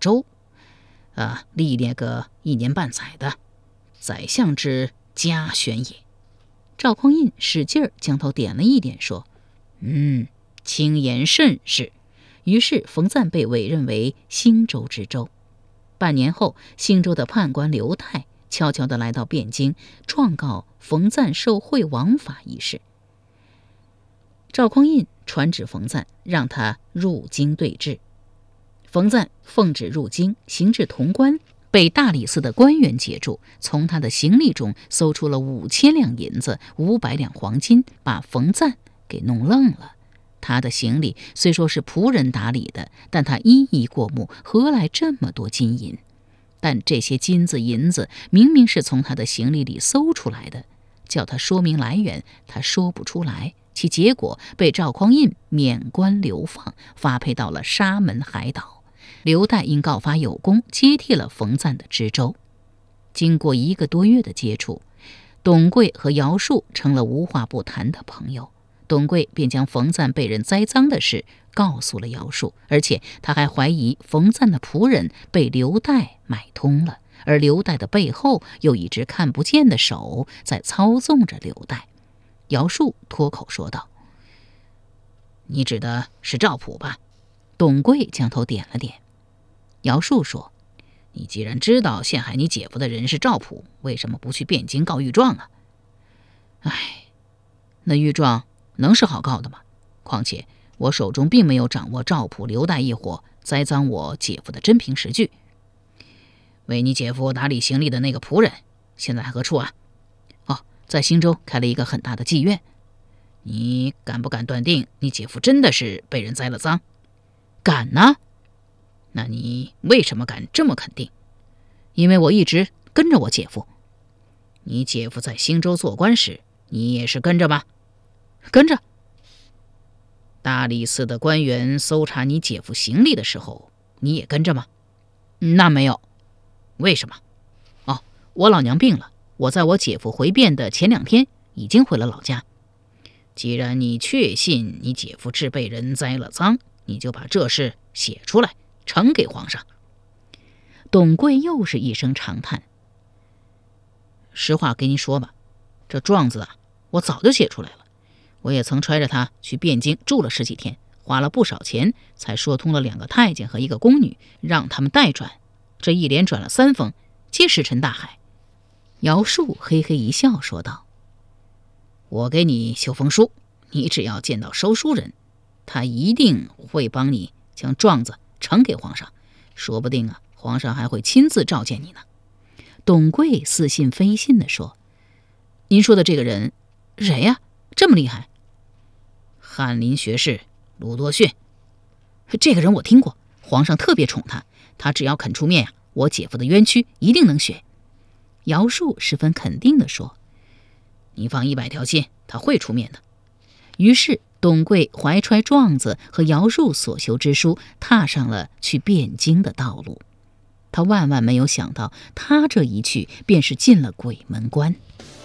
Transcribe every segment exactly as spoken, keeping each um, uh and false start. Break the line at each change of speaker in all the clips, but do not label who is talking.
州，啊，历练个一年半载的，宰相之家选也。赵匡胤使劲儿将头点了一点，说：“嗯，卿言甚是。”于是冯赞被委任为兴州知州。半年后，兴州的判官刘岱悄悄地来到汴京，状告冯赞受贿枉法一事。赵匡胤传旨冯赞，让他入京对质。冯赞奉旨入京，行至潼关，被大理寺的官员截住，从他的行李中搜出了五千两银子、五百两黄金，把冯赞给弄愣了。他的行李虽说是仆人打理的，但他一一过目，何来这么多金银？但这些金子银子明明是从他的行李里搜出来的，叫他说明来源，他说不出来。其结果被赵匡胤免官流放，发配到了沙门海岛。刘岱因告发有功，接替了冯赞的知州。经过一个多月的接触，董贵和姚术成了无话不谈的朋友。董贵便将冯赞被人栽赃的事告诉了姚术，而且他还怀疑冯赞的仆人被刘岱买通了，而刘岱的背后有一只看不见的手在操纵着刘岱。姚术脱口说道：“你指的是赵普吧？”董贵将头点了点。姚术说：“你既然知道陷害你姐夫的人是赵普，为什么不去汴京告御状啊？”唉，那御状能是好告的吗？况且我手中并没有掌握赵普、刘岱一伙栽赃我姐夫的真凭实据。为你姐夫打理行李的那个仆人现在何处啊？哦，在兴州开了一个很大的妓院。你敢不敢断定你姐夫真的是被人栽了赃？敢呢。那你为什么敢这么肯定？因为我一直跟着我姐夫。你姐夫在兴州做官时，你也是跟着吧？跟着。大理寺的官员搜查你姐夫行李的时候，你也跟着吗？那没有。为什么？哦，我老娘病了，我在我姐夫回汴的前两天已经回了老家。既然你确信你姐夫是被人栽了赃，你就把这事写出来，呈给皇上。董贵又是一声长叹。实话跟您说吧，这状子啊，我早就写出来了。我也曾揣着他去汴京住了十几天，花了不少钱，才说通了两个太监和一个宫女，让他们代转。这一连转了三封，皆石沉大海。姚术嘿嘿一笑说道：“我给你修封书，你只要见到收书人，他一定会帮你将状子呈给皇上，说不定啊，皇上还会亲自召见你呢。”董贵似信非信地说：“您说的这个人谁呀？这么厉害？”翰林学士鲁多逊。这个人我听过，皇上特别宠他，他只要肯出面呀、啊，我姐夫的冤屈一定能雪。姚术十分肯定地说：“你放一百条心，他会出面的。”于是董贵怀揣状子和姚术所修之书，踏上了去汴京的道路。他万万没有想到，他这一去便是进了鬼门关。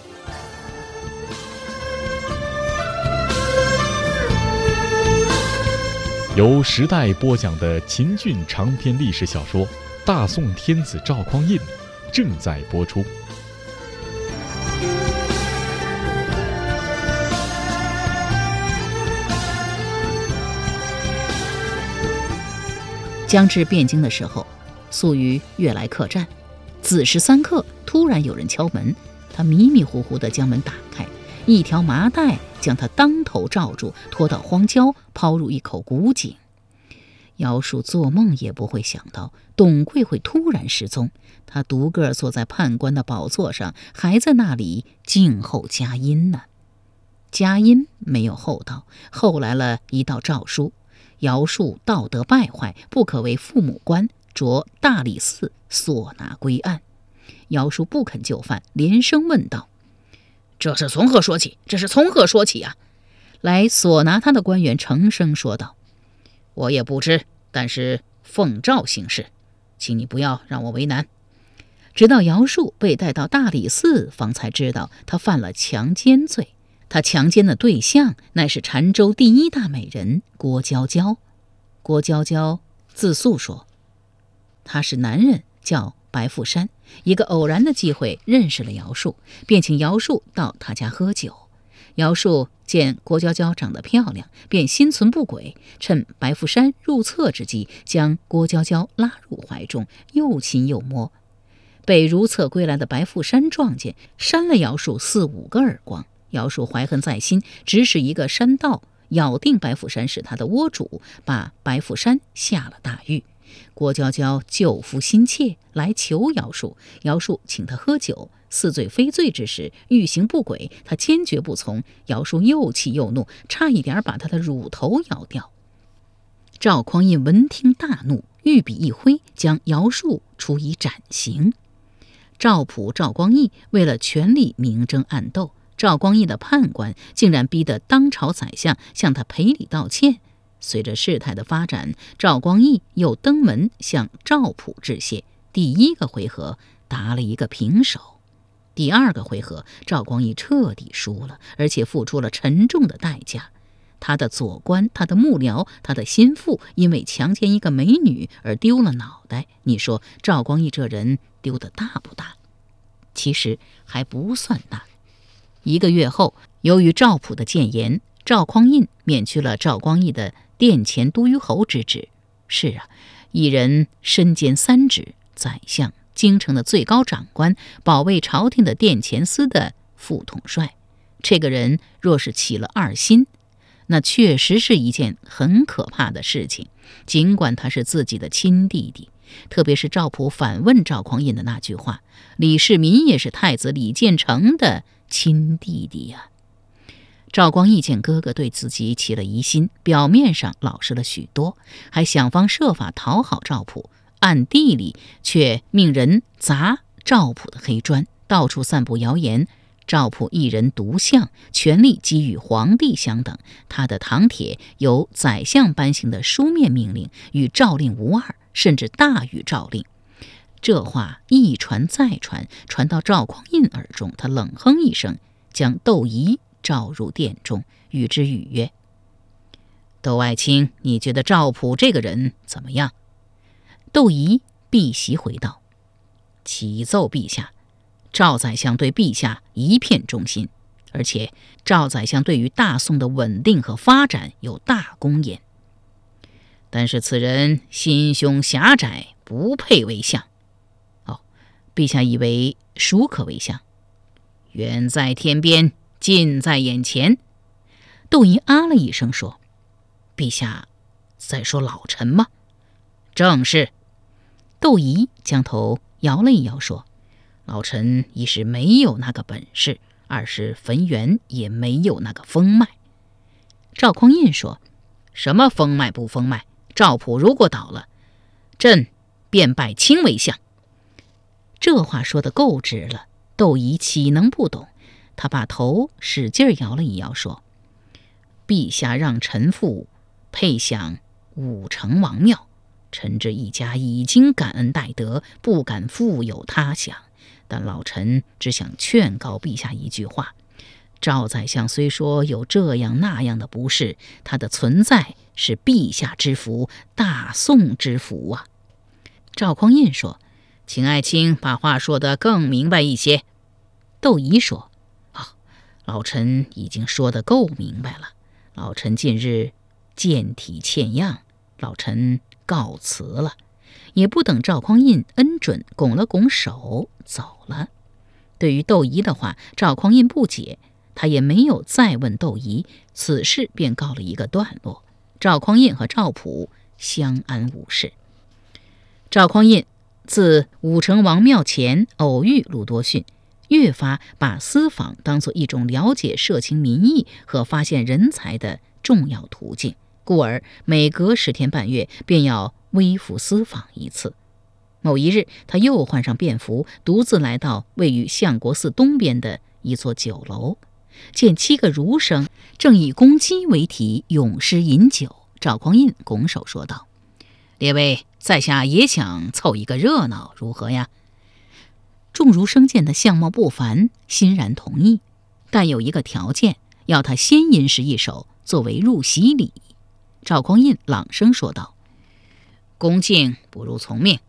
由时代播讲的秦俊长篇历史小说《大宋天子赵匡胤》正在播出。
将至汴京的时候，宿于悦来客栈，子时三刻，突然有人敲门，他迷迷糊糊地将门打开，一条麻袋将他当头罩住，拖到荒郊，抛入一口古井。姚术做梦也不会想到董贵会突然失踪，他独个坐在判官的宝座上，还在那里静候佳音呢。佳音没有后到，后来了一道诏书，姚术道德败坏，不可为父母官，着大理寺所拿归案。姚术不肯就范，连声问道：“这是从何说起？这是从何说起啊？”来所拿他的官员成声说道：“我也不知，但是奉诏行事，请你不要让我为难。”直到姚术被带到大理寺，方才知道他犯了强奸罪。他强奸的对象乃是澶州第一大美人郭娇娇。郭娇娇自诉说：“ 他是男人，叫白富山，一个偶然的机会认识了姚树，便请姚树到他家喝酒。姚树见郭娇娇长得漂亮，便心存不轨，趁白富山入厕之际，将郭娇娇拉入怀中，又亲又摸。被如厕归来的白富山撞见，扇了姚树四五个耳光。姚树怀恨在心，指使一个山道咬定白富山是他的窝主，把白富山下了大狱。郭娇娇救夫心切，来求姚树，姚树请他喝酒，似醉非醉之时，欲行不轨，他坚决不从。姚树又气又怒，差一点把他的乳头咬掉。赵匡胤闻听大怒，御笔一挥，将姚树处以斩刑。赵普、赵光义为了权力明争暗斗，赵光义的判官竟然逼得当朝宰相向他赔礼道歉。随着事态的发展，赵光义又登门向赵普致谢。第一个回合打了一个平手。第二个回合，赵光义彻底输了，而且付出了沉重的代价。他的左官、他的幕僚、他的心腹因为强奸一个美女而丢了脑袋。你说赵光义这人丢得大不大？其实还不算大。一个月后，由于赵普的谏言，赵匡胤免去了赵光义的殿前都虞侯之职。是啊，一人身兼三职，宰相、京城的最高长官、保卫朝廷的殿前司的副统帅。这个人若是起了二心，那确实是一件很可怕的事情。尽管他是自己的亲弟弟，特别是赵普反问赵匡胤的那句话，李世民也是太子李建成的亲弟弟呀、啊。赵光义见哥哥对自己起了疑心，表面上老实了许多，还想方设法讨好赵普，暗地里却命人砸赵普的黑砖，到处散布谣言。赵普一人独相，权力给予皇帝相等，他的堂帖有宰相颁行的书面命令，与诏令无二，甚至大于诏令。这话一传再传，传到赵匡胤耳中，他冷哼一声，将窦仪召入殿中，与之语曰：窦爱卿，你觉得赵普这个人怎么样？窦仪避席回道：启奏陛下，赵宰相对陛下一片忠心，而且赵宰相对于大宋的稳定和发展有大功言。但是此人心胸狭窄，不配为相。哦，陛下以为孰可为相？远在天边，近在眼前。窦仪啊了一声说：陛下在说老臣吗？正是。窦仪将头摇了一摇说：老臣一是没有那个本事，二是汾源也没有那个风脉。赵匡胤说：什么风脉不风脉？赵普如果倒了，朕便拜卿为相。这话说得够直了，窦仪岂能不懂？他把头使劲摇了一摇说：陛下让臣父配享武成王庙，臣这一家已经感恩戴德，不敢负有他想。但老臣只想劝告陛下一句话，赵宰相虽说有这样那样的不是，他的存在是陛下之福，大宋之福啊。赵匡胤说：请爱卿把话说得更明白一些。窦仪说：啊，老臣已经说得够明白了，老臣近日健体欠恙，老臣告辞了。也不等赵匡胤恩准，拱了拱手走了。对于窦仪的话，赵匡胤不解，他也没有再问窦仪，此事便告了一个段落。赵匡胤和赵普相安无事。赵匡胤自武成王庙前偶遇鲁多逊，越发把私访当作一种了解社情民意和发现人才的重要途径，故而每隔十天半月便要微服私访一次。某一日，他又换上便服，独自来到位于相国寺东边的一座酒楼，见七个儒生正以公鸡为题咏诗饮酒。赵匡胤拱手说道：列位，在下也想凑一个热闹，如何呀？众儒生见他相貌不凡，欣然同意，但有一个条件，要他先吟诗一首作为入席礼。赵匡胤朗声说道：恭敬不如从命，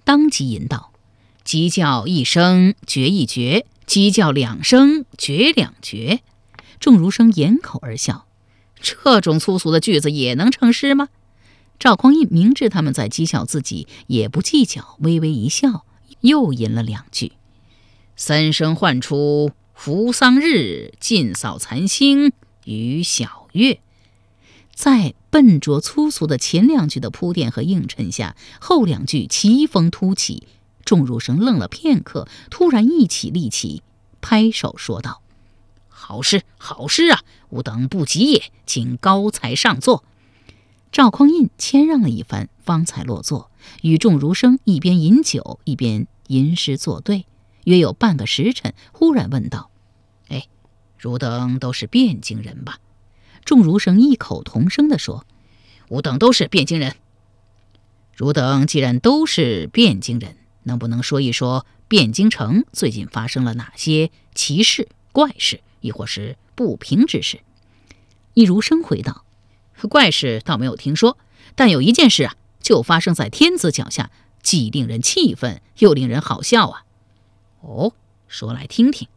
当即吟道：鸡叫一声绝一绝，鸡叫两声绝两绝。众儒生掩口而笑，这种粗俗的句子也能成诗吗？赵匡胤明知他们在讥笑自己，也不计较，微微一笑，又吟了两句：三声唤出扶桑日，尽扫残星与小月。在笨拙粗俗的前两句的铺垫和映衬下，后两句奇风突起，众儒生愣了片刻，突然一起立起，拍手说道：好诗好诗啊，吾等不及也，请高才上座。赵匡胤谦让了一番，方才落座，与众儒生一边饮酒一边吟诗作对。约有半个时辰，忽然问道：哎，汝等都是汴京人吧？众儒生异口同声地说：吾等都是汴京人。汝等既然都是汴京人，能不能说一说汴京城最近发生了哪些奇事怪事，亦或是不平之事？一儒生回道：怪事倒没有听说，但有一件事啊，就发生在天子脚下，既令人气愤，又令人好笑啊。哦，说来听听。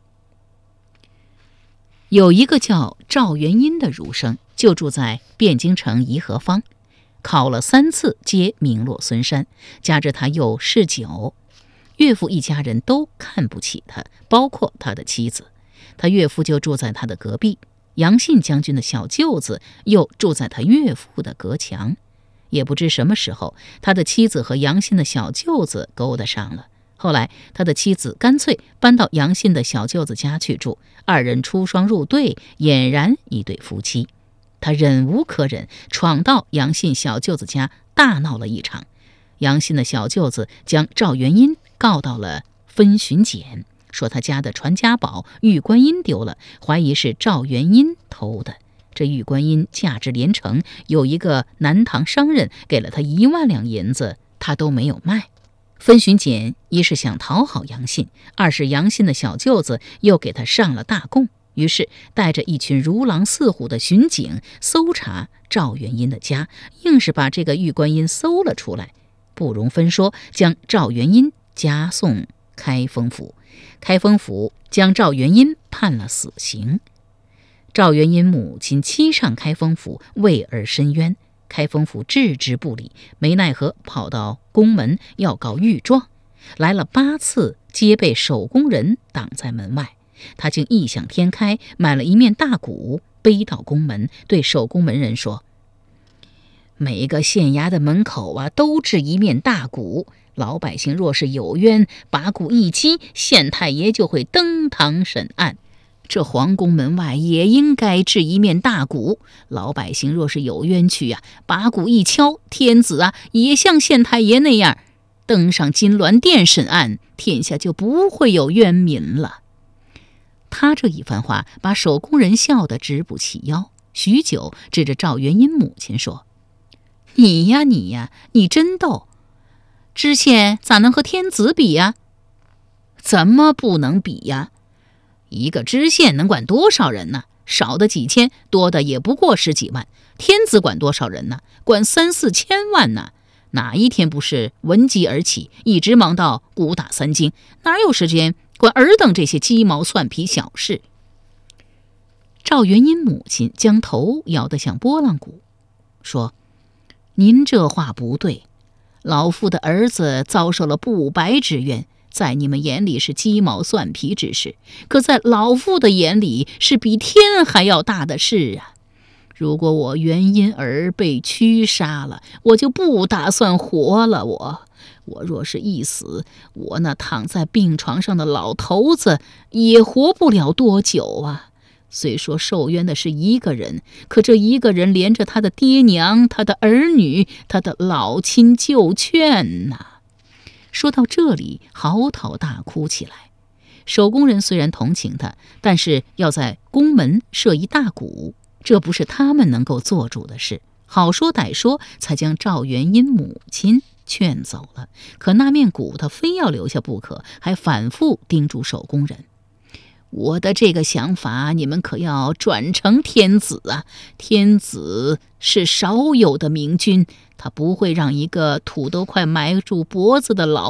有一个叫赵元殷的儒生，就住在汴京城颐和坊，考了三次皆名落孙山，加之他又嗜酒，岳父一家人都看不起他，包括他的妻子。他岳父就住在他的隔壁，杨信将军的小舅子又住在他岳父的隔墙。也不知什么时候，他的妻子和杨信的小舅子勾搭上了。后来他的妻子干脆搬到杨信的小舅子家去住，二人出双入对，俨然一对夫妻。他忍无可忍，闯到杨信小舅子家大闹了一场。杨信的小舅子将赵元殷告到了分巡检，说他家的传家宝玉观音丢了，怀疑是赵元殷偷的。这玉观音价值连城，有一个南唐商人给了他一万两银子，他都没有卖。分巡检一是想讨好杨信，二是杨信的小舅子又给他上了大供，于是带着一群如狼似虎的巡警搜查赵元殷的家，硬是把这个玉观音搜了出来，不容分说，将赵元殷押送开封府。开封府将赵元殷判了死刑。赵元殷母亲妻上开封府为而申冤，开封府置之不理，没奈何跑到宫门要告御状，来了八次皆被守宫人挡在门外。他竟异想天开，买了一面大鼓，背到宫门，对守宫门人说：每个县衙的门口啊，都置一面大鼓，老百姓若是有冤，把鼓一击，县太爷就会登堂审案。这皇宫门外也应该置一面大鼓，老百姓若是有冤屈啊，把鼓一敲，天子啊也像县太爷那样登上金銮殿审案，天下就不会有冤民了。他这一番话把守宫人笑得直不起腰，许久指着赵元殷母亲说：你呀你呀，你真逗，知县咋能和天子比呀？怎么不能比呀？一个知县能管多少人呢？少的几千，多的也不过十几万。天子管多少人呢？管三四千万呢。哪一天不是闻鸡而起，一直忙到鼓打三更，哪有时间管尔等这些鸡毛蒜皮小事？赵元殷母亲将头摇得像拨浪鼓，说：您这话不对，老夫的儿子遭受了不白之冤，在你们眼里是鸡毛蒜皮之事，可在老夫的眼里是比天还要大的事啊！如果我元殷儿被驱杀了，我就不打算活了。我我若是一死，我那躺在病床上的老头子也活不了多久啊！虽说受冤的是一个人，可这一个人连着他的爹娘、他的儿女、他的老亲旧眷呐、啊！说到这里，嚎啕大哭起来。守宫人虽然同情他，但是要在宫门设一大鼓，这不是他们能够做主的事。好说歹说，才将赵元殷母亲劝走了。可那面鼓他非要留下不可，还反复叮嘱守宫人：我的这个想法，你们可要转呈天子啊！天子是少有的明君，他不会让一个土都快埋住脖子的老